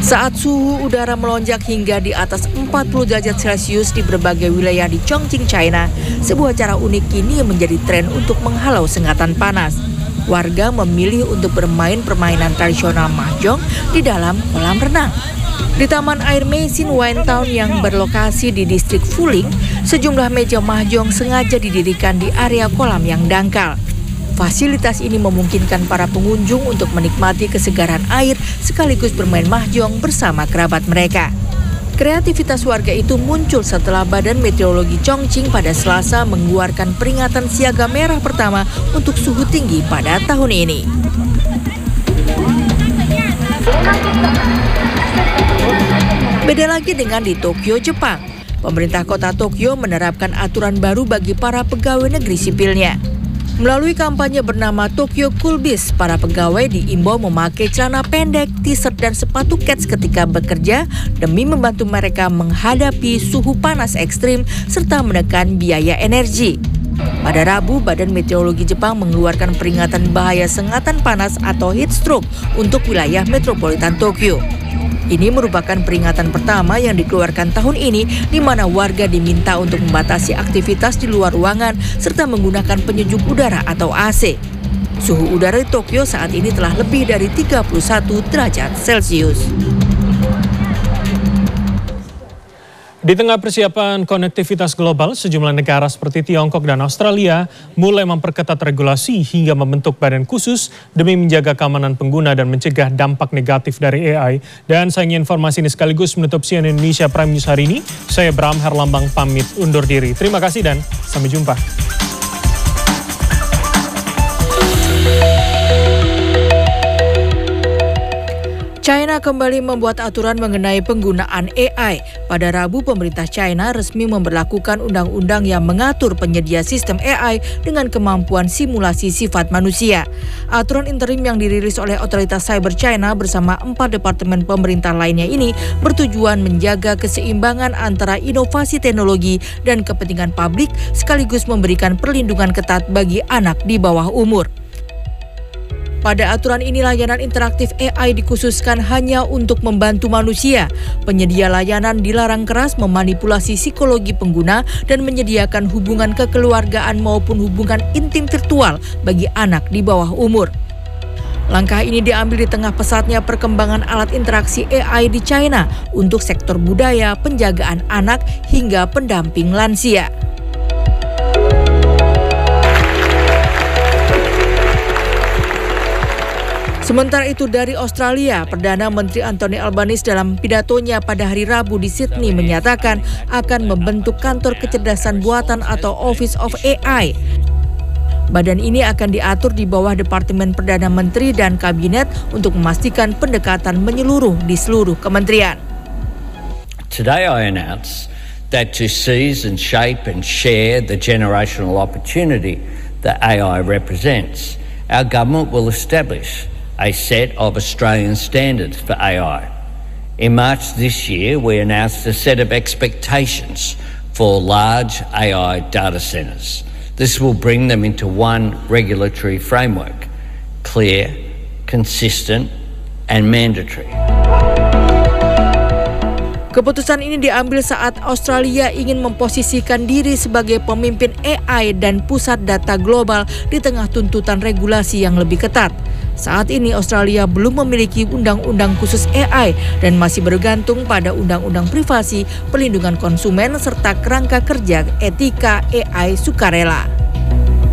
Saat suhu udara melonjak hingga di atas 40 derajat Celcius di berbagai wilayah di Chongqing, China, sebuah cara unik kini menjadi tren untuk menghalau sengatan panas. Warga memilih untuk bermain permainan tradisional mahjong di dalam kolam renang. Di Taman Air Meisin Wine Town yang berlokasi di distrik Fuling, sejumlah meja mahjong sengaja didirikan di area kolam yang dangkal. Fasilitas ini memungkinkan para pengunjung untuk menikmati kesegaran air sekaligus bermain mahjong bersama kerabat mereka. Kreativitas warga itu muncul setelah Badan Meteorologi Chongqing pada Selasa mengeluarkan peringatan siaga merah pertama untuk suhu tinggi pada tahun ini. Beda lagi dengan di Tokyo, Jepang. Pemerintah kota Tokyo menerapkan aturan baru bagi para pegawai negeri sipilnya. Melalui kampanye bernama Tokyo Cool Biz, para pegawai diimbau memakai celana pendek, t-shirt dan sepatu kets ketika bekerja demi membantu mereka menghadapi suhu panas ekstrim serta menekan biaya energi. Pada Rabu, Badan Meteorologi Jepang mengeluarkan peringatan bahaya sengatan panas atau heat stroke untuk wilayah metropolitan Tokyo. Ini merupakan peringatan pertama yang dikeluarkan tahun ini di mana warga diminta untuk membatasi aktivitas di luar ruangan serta menggunakan penyejuk udara atau AC. Suhu udara di Tokyo saat ini telah lebih dari 31 derajat Celcius. Di tengah persiapan konektivitas global, sejumlah negara seperti Tiongkok dan Australia mulai memperketat regulasi hingga membentuk badan khusus demi menjaga keamanan pengguna dan mencegah dampak negatif dari AI. Dan sayangnya informasi ini sekaligus menutup CNN Indonesia Prime News hari ini. Saya Bram Herlambang pamit undur diri. Terima kasih dan sampai jumpa. China kembali membuat aturan mengenai penggunaan AI. Pada Rabu, pemerintah China resmi memberlakukan undang-undang yang mengatur penyedia sistem AI dengan kemampuan simulasi sifat manusia. Aturan interim yang dirilis oleh otoritas cyber China bersama 4 departemen pemerintah lainnya ini bertujuan menjaga keseimbangan antara inovasi teknologi dan kepentingan publik sekaligus memberikan perlindungan ketat bagi anak di bawah umur. Pada aturan ini, layanan interaktif AI dikhususkan hanya untuk membantu manusia. Penyedia layanan dilarang keras memanipulasi psikologi pengguna dan menyediakan hubungan kekeluargaan maupun hubungan intim virtual bagi anak di bawah umur. Langkah ini diambil di tengah pesatnya perkembangan alat interaksi AI di China untuk sektor budaya, penjagaan anak, hingga pendamping lansia. Sementara itu dari Australia, Perdana Menteri Anthony Albanese dalam pidatonya pada hari Rabu di Sydney menyatakan akan membentuk kantor kecerdasan buatan atau Office of AI. Badan ini akan diatur di bawah Departemen Perdana Menteri dan Kabinet untuk memastikan pendekatan menyeluruh di seluruh kementerian. Today I announce that to seize and shape and share the generational opportunity that AI represents, our government will establish a set of Australian standards for AI. In March this year, we announced a set of expectations for large AI data centres. This will bring them into one regulatory framework, clear, consistent and mandatory. Keputusan ini diambil saat Australia ingin memposisikan diri sebagai pemimpin AI dan pusat data global di tengah tuntutan regulasi yang lebih ketat. Saat ini Australia belum memiliki undang-undang khusus AI dan masih bergantung pada undang-undang privasi, perlindungan konsumen, serta kerangka kerja etika AI sukarela.